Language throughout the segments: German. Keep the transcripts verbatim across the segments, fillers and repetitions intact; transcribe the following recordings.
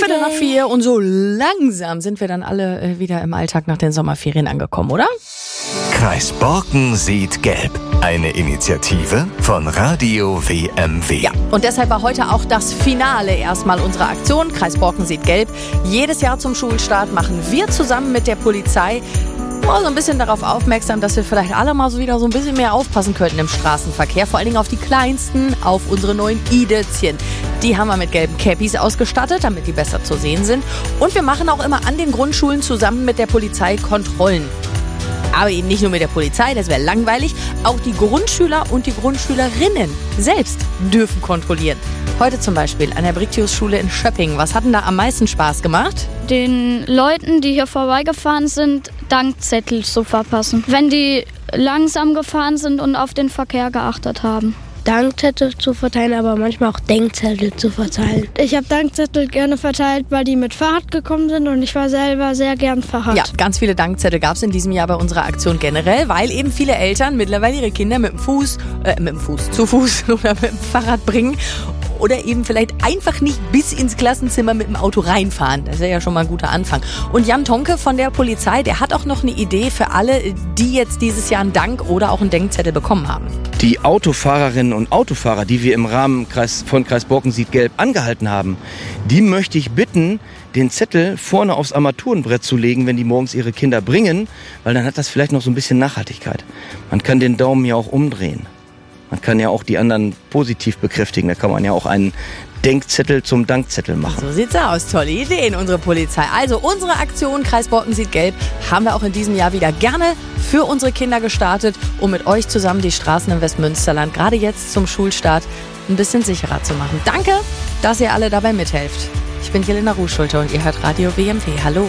Viertel nach vier und so langsam sind wir dann alle äh, wieder im Alltag nach den Sommerferien angekommen, oder? Kreis Borken sieht gelb. Eine Initiative von Radio W M W. Ja, und deshalb war heute auch das Finale erstmal unserer Aktion. Kreis Borken sieht gelb. Jedes Jahr zum Schulstart machen wir zusammen mit der Polizei so ein bisschen darauf aufmerksam, dass wir vielleicht alle mal so wieder so ein bisschen mehr aufpassen könnten im Straßenverkehr. Vor allen Dingen auf die Kleinsten, auf unsere neuen I-Dötzchen. Die haben wir mit gelben Cappies ausgestattet, damit die besser zu sehen sind. Und wir machen auch immer an den Grundschulen zusammen mit der Polizei Kontrollen. Aber eben nicht nur mit der Polizei, das wäre langweilig. Auch die Grundschüler und die Grundschülerinnen selbst dürfen kontrollieren. Heute zum Beispiel an der Brictius-Schule in Schöppingen. Was hat denn da am meisten Spaß gemacht? Den Leuten, die hier vorbeigefahren sind, Dankzettel zu verpassen, wenn die langsam gefahren sind und auf den Verkehr geachtet haben. Dankzettel zu verteilen, aber manchmal auch Denkzettel zu verteilen. Ich habe Dankzettel gerne verteilt, weil die mit Fahrrad gekommen sind und ich war selber sehr gern Fahrrad. Ja, ganz viele Dankzettel gab es in diesem Jahr bei unserer Aktion generell, weil eben viele Eltern mittlerweile ihre Kinder mit dem Fuß, äh, mit dem Fuß, zu Fuß oder mit dem Fahrrad bringen. Oder eben vielleicht einfach nicht bis ins Klassenzimmer mit dem Auto reinfahren. Das wäre ja schon mal ein guter Anfang. Und Jan Tonke von der Polizei, der hat auch noch eine Idee für alle, die jetzt dieses Jahr einen Dank oder auch einen Denkzettel bekommen haben. Die Autofahrerinnen und Autofahrer, die wir im Rahmen von Kreis Borken sieht gelb angehalten haben, die möchte ich bitten, den Zettel vorne aufs Armaturenbrett zu legen, wenn die morgens ihre Kinder bringen, weil dann hat das vielleicht noch so ein bisschen Nachhaltigkeit. Man kann den Daumen ja auch umdrehen. Man kann ja auch die anderen positiv bekräftigen. Da kann man ja auch einen Denkzettel zum Dankzettel machen. So sieht's aus. Tolle Ideen, unsere Polizei. Also unsere Aktion Kreis Borken sieht gelb haben wir auch in diesem Jahr wieder gerne für unsere Kinder gestartet, um mit euch zusammen die Straßen im Westmünsterland gerade jetzt zum Schulstart ein bisschen sicherer zu machen. Danke, dass ihr alle dabei mithelft. Ich bin Jelena Ruhschulte und ihr hört Radio W M W. Hallo.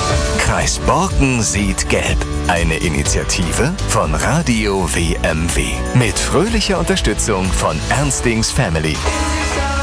Kreis Borken sieht gelb. Eine Initiative von Radio W M W. Mit fröhlicher Unterstützung von Ernstings Family.